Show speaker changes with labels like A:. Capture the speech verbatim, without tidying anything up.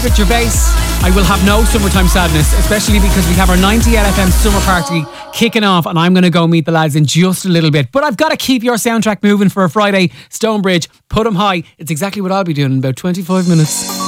A: with Gervais, I will have no summertime sadness, especially because we have our ninety L F M summer party kicking off and I'm going to go meet the lads in just a little bit. But I've got to keep your soundtrack moving for a Friday. Stonebridge, put 'em high. It's exactly what I'll be doing in about twenty-five minutes.